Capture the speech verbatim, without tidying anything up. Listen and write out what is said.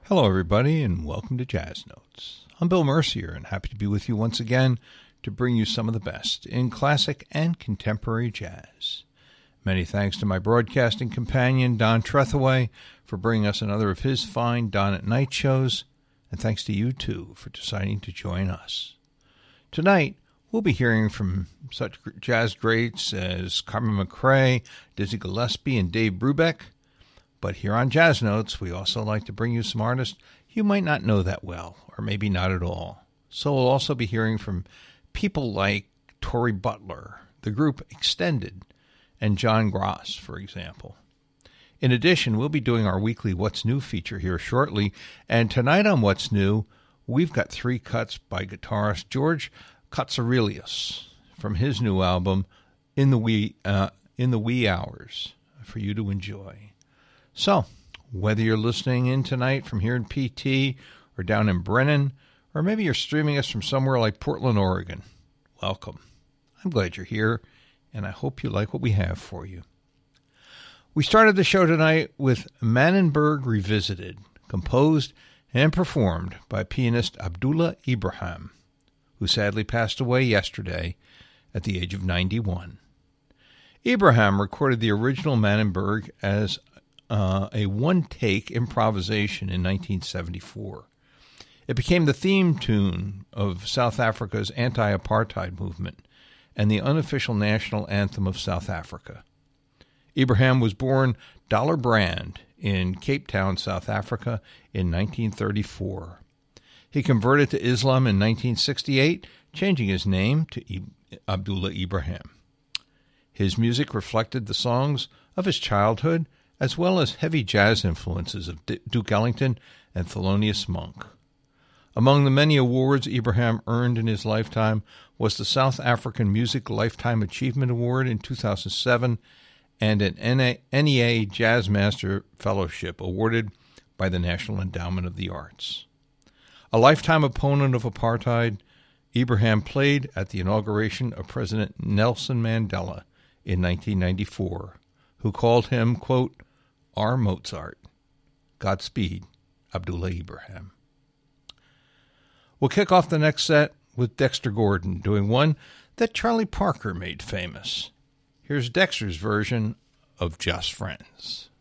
Hello, everybody, and welcome to Jazz Notes. I'm Bill Mercier, and happy to be with you once again to bring you some of the best in classic and contemporary jazz. Many thanks to my broadcasting companion, Don Trethaway, for bringing us another of his fine Don at Night shows, and thanks to you, too, for deciding to join us. Tonight, we'll be hearing from such jazz greats as Carmen McRae, Dizzy Gillespie, and Dave Brubeck. But here on Jazz Notes, we also like to bring you some artists you might not know that well, or maybe not at all. So we'll also be hearing from people like Torrey Butler, the group Extended, and John Gross, for example. In addition, we'll be doing our weekly What's New feature here shortly, and tonight on What's New, we've got three cuts by guitarist George Katsarilios from his new album, In the Wee, uh, In the Wee Hours, for you to enjoy. So, whether you're listening in tonight from here in P T or down in Brennan, or maybe you're streaming us from somewhere like Portland, Oregon, welcome. I'm glad you're here, and I hope you like what we have for you. We started the show tonight with Manenberg Revisited, composed and performed by pianist Abdullah Ibrahim, who sadly passed away yesterday at the age of ninety-one. Ibrahim recorded the original Manenberg as Uh, a one-take improvisation in nineteen seventy-four. It became the theme tune of South Africa's anti-apartheid movement and the unofficial national anthem of South Africa. Ibrahim was born Dollar Brand in Cape Town, South Africa in nineteen thirty-four. He converted to Islam in nineteen sixty-eight, changing his name to Abdullah Ibrahim. His music reflected the songs of his childhood as well as heavy jazz influences of Duke Ellington and Thelonious Monk. Among the many awards Ibrahim earned in his lifetime was the South African Music Lifetime Achievement Award in two thousand seven and an N E A Jazz Master Fellowship awarded by the National Endowment of the Arts. A lifetime opponent of apartheid, Ibrahim played at the inauguration of President Nelson Mandela in nineteen ninety-four, who called him, quote, our Mozart. Godspeed, Abdullah Ibrahim. We'll kick off the next set with Dexter Gordon doing one that Charlie Parker made famous. Here's Dexter's version of Just Friends.